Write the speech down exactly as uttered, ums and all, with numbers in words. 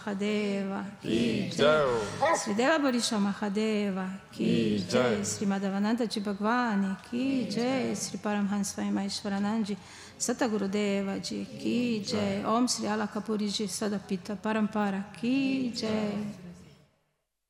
Mahadeva Ki Jai, Sri Deva Purisha Mahadeva Ki Jai, Sri Madhavananda Ji Bhagwani Ki Jai, Sri Paramhans Svayameshwaranand Sataguru Deva Ji Ki Jai, Om Sri Alakapuri Ji Sadapita Parampara Ki Jai.